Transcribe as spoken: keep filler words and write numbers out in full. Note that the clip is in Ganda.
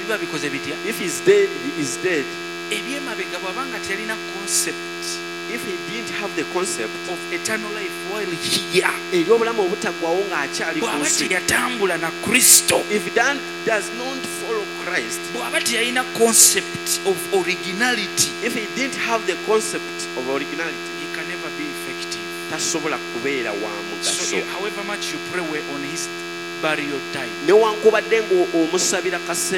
biba bikoze bitya? If he's dead, he is dead. Ebyemabega bw'abanga teyalina concept If he didn't have the concept of eternal life while here, ebyobulamu obutaggwawo ng'akyali ku bw'aba nsi, teyatambula na Kristo, if Dan does not follow Christ, bw'aba teyalina concept of originality, if he didn't have the concept of originality, he can never be effective. tasobola kubeera wa So mugaso. however much you pray on his burial time, Newankubadde ng'omusabira kase